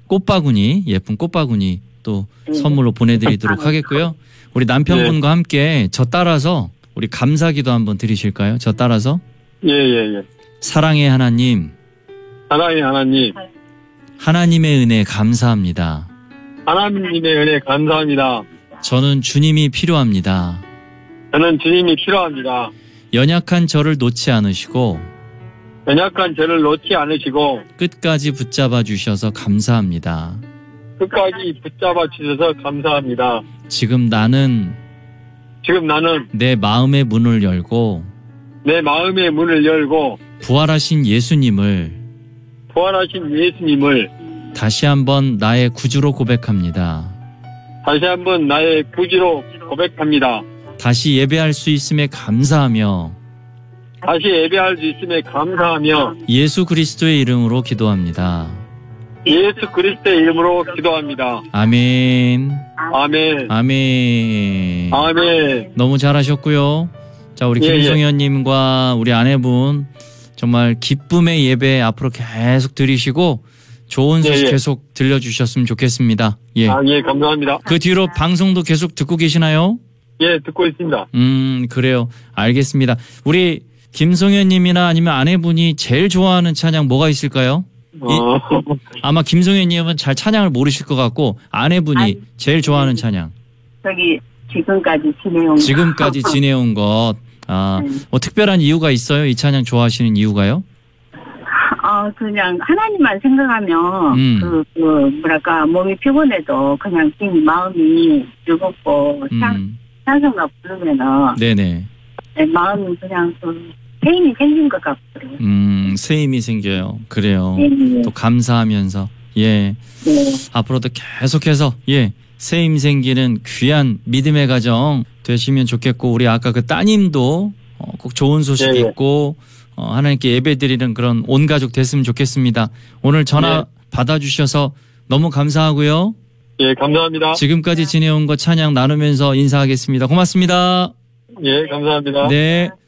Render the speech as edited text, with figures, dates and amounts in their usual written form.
꽃바구니, 예쁜 꽃바구니 또 선물로 보내드리도록 하겠고요. 우리 남편분과 함께 저 따라서 우리 감사기도 한번 드리실까요? 저 따라서. 예. 사랑의 하나님. 사랑의 하나님. 하나님의 은혜 감사합니다. 하나님의 은혜 감사합니다. 저는 주님이 필요합니다. 저는 주님이 필요합니다. 연약한 저를 놓지 않으시고 연약한 저를 놓지 않으시고 끝까지 붙잡아 주셔서 감사합니다. 끝까지 붙잡아 주셔서 감사합니다. 지금 나는 내 마음의 문을 열고 부활하신 예수님을 다시 한번 나의 구주로 고백합니다. 다시 예배할 수 있음에 감사하며 예수 그리스도의 이름으로 기도합니다. 아멘. 너무 잘하셨고요. 자, 우리 김송현님과 우리 아내분 정말 기쁨의 예배 앞으로 계속 드리시고 좋은 소식 계속 들려주셨으면 좋겠습니다. 예. 예, 감사합니다. 그 뒤로 방송도 계속 듣고 계시나요? 예, 듣고 있습니다. 그래요. 알겠습니다. 우리 김송현님이나 아니면 아내분이 제일 좋아하는 찬양 뭐가 있을까요? 아마 김송현님은 잘 찬양을 모르실 것 같고 아내분이 제일 좋아하는 찬양. 지금까지 지내온 것. 뭐 특별한 이유가 있어요? 이 찬양 좋아하시는 이유가요? 그냥 하나님만 생각하면 몸이 피곤해도 그냥 마음이 즐겁고 찬송가 부르면은 네네. 마음이 그냥 새 힘이 생긴 것 같고요. 새 힘이 생겨요. 그래요. 또 감사하면서 앞으로도 계속해서 새 힘 생기는 귀한 믿음의 가정 되시면 좋겠고 우리 아까 그 따님도 꼭 좋은 소식 있고 하나님께 예배드리는 그런 온 가족 됐으면 좋겠습니다. 오늘 전화 받아주셔서 너무 감사하고요. 예, 감사합니다. 지금까지 지내온 거 찬양 나누면서 인사하겠습니다. 고맙습니다. 예, 감사합니다. 네.